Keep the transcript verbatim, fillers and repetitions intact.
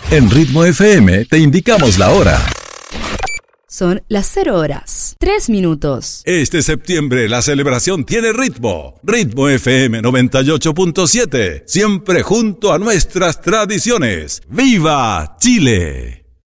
En Ritmo F M te indicamos la hora. Son las cero horas, tres minutos. Este septiembre la celebración tiene ritmo. Ritmo F M noventa y ocho punto siete. Siempre junto a nuestras tradiciones. ¡Viva Chile!